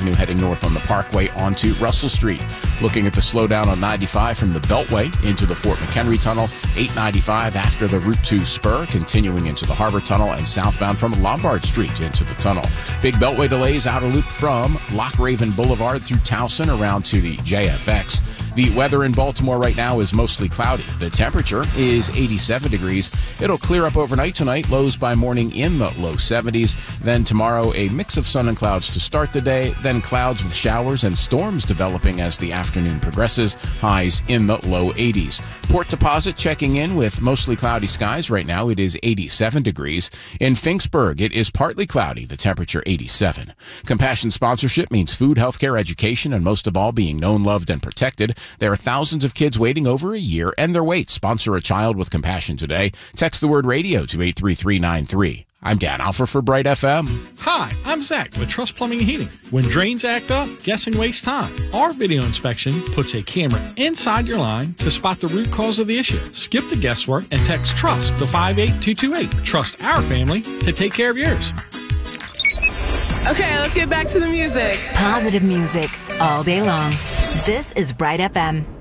Avenue heading north on the Parkway onto Russell Street. Looking at the slowdown on 95 from the Beltway into the Fort McHenry Tunnel, 895 after the Route 2 spur, continuing into the Harbor Tunnel and southbound from Lombard Street into the tunnel. Big Beltway delays outer loop from Loch Raven Boulevard through Towson around to the JFX. The weather in Baltimore right now is mostly cloudy. The temperature is 87 degrees. It'll clear up overnight tonight, lows by morning in the low 70s. Then tomorrow, a mix of sun and clouds to start the day, then clouds with showers and storms developing as the afternoon progresses, highs in the low 80s. Port Deposit checking in with mostly cloudy skies right now. It is 87 degrees. In Finksburg, it is partly cloudy, the temperature 87. Compassion sponsorship means food, healthcare, education, and most of all, being known, loved, and protected. There are thousands of kids waiting over a year and their wait. Sponsor a child with compassion today. Text the word radio to 83393. I'm Dan Alfer for Bright FM. Hi, I'm Zach with Trust Plumbing and Heating. When drains act up, guessing wastes time. Our video inspection puts a camera inside your line to spot the root cause of the issue. Skip the guesswork and text TRUST to 58228. Trust our family to take care of yours. Okay, let's get back to the music. Positive music all day long. This is Bright FM.